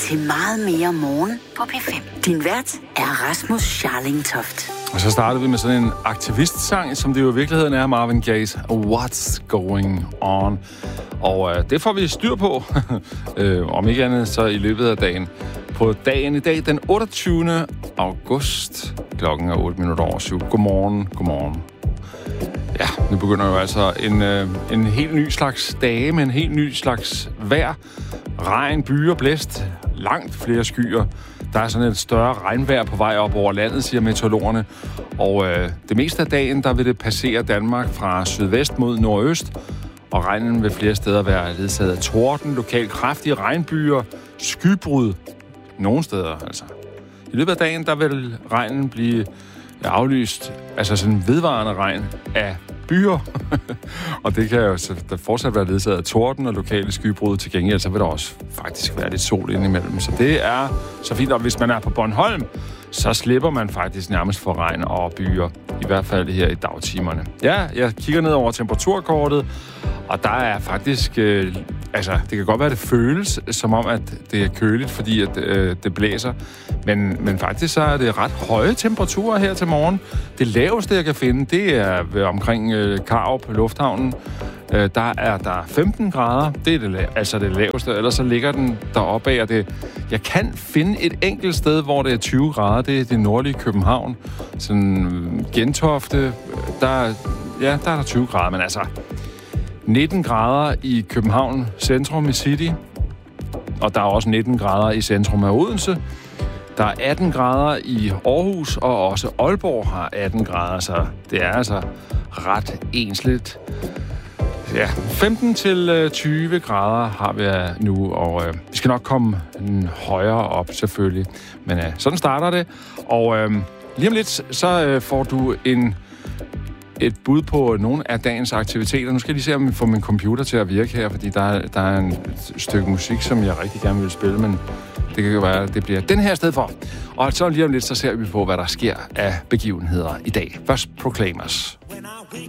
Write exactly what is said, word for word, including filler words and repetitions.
til meget mere morgen på P fem. Din vært er Rasmus Scharling Toft. Og så startede vi med sådan en aktivistsang, som det jo i virkeligheden er, Marvin Gaye's What's Going On. Og øh, det får vi styr på, øh, om ikke andet så i løbet af dagen. På dagen i dag, den otteogtyvende august, klokken er otte minutter over syv. Godmorgen, godmorgen. Ja, nu begynder jo altså en, øh, en helt ny slags dage med en helt ny slags vejr. Regn, byer, blæst, langt flere skyer. Der er sådan et større regnvejr på vej op over landet, siger meteorologerne. Og øh, det meste af dagen, der vil det passere Danmark fra sydvest mod nordøst. Og regnen vil flere steder være ledsaget af torden, lokalt kraftige regnbyer, skybrud. Nogle steder, altså. I løbet af dagen, der vil regnen blive aflyst, altså sådan vedvarende regn af byer. Og det kan jo der fortsat være ledsaget af torden og lokale skybrud. Til gengæld, så vil der også faktisk være lidt sol indimellem. Så det er så fint, og hvis man er på Bornholm, så slipper man faktisk nærmest for regn og byer. I hvert fald her i dagtimerne. Ja, jeg kigger ned over temperaturkortet, og der er faktisk... Øh, altså, det kan godt være, det føles som om, at det er køligt, fordi at, øh, det blæser. Men, men faktisk så er det ret høje temperaturer her til morgen. Det laveste, jeg kan finde, det er ved omkring øh, Karup Lufthavnen. Øh, der er der femten grader. Det er det, altså det laveste. Ellers så ligger den deroppe af. Og det, jeg kan finde et enkelt sted, hvor det er tyve grader. Det er det nordlige København. Sådan Gentofte. Der, ja, der er der tyve grader. Men altså... nitten grader i København centrum i City, og der er også nitten grader i centrum af Odense. Der er atten grader i Aarhus, og også Aalborg har atten grader, så det er altså ret ensligt. Ja, femten til tyve grader har vi nu, og øh, vi skal nok komme højere op selvfølgelig. Men øh, sådan starter det, og øh, lige om lidt, så øh, får du en... et bud på nogle af dagens aktiviteter. Nu skal jeg lige se, om vi får min computer til at virke her, fordi der, der er en stykke musik, som jeg rigtig gerne vil spille, men det kan jo være, at det bliver den her sted for. Og så lige om lidt, så ser vi på, hvad der sker af begivenheder i dag. Først Proclaimers.